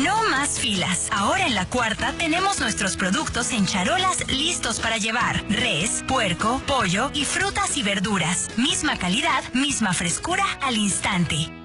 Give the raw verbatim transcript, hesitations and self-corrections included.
No más filas. Ahora en la Cuarta tenemos nuestros productos en charolas listos para llevar. Res, puerco, pollo y frutas y verduras. Misma calidad, misma frescura al instante.